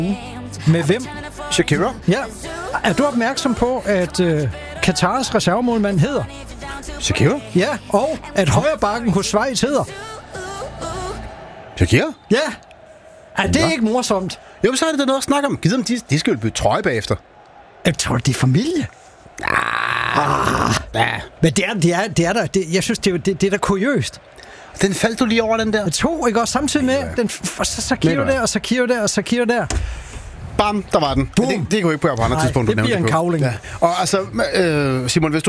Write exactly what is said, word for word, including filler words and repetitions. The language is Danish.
Med hvem? Shakira. Ja. Er du opmærksom på, at øh, Katars reservemålmand hedder? Shakira? Ja, og at højrebakken hos Schweiz hedder? Shakira? Ja. Er det Ja. ikke morsomt? Jo, så er det da noget at snakke om. Giv dem, de, de skal jo bytte trøje bagefter. Jeg tror, det er familie. Ah. Ja. Men det er, det er, det er der. Det, jeg synes, det er, det, det er da kuriøst. Den faldt du lige over, den der. To, ikke også? Samtidig med, ja. den, så, så Kiro der, og så Kiro der, og så Kiro der. Bam, der var den. Det, det kunne ikke på på andre tidspunkter. Det bliver en kavling. Ja. Og altså, øh, Simon, hvis du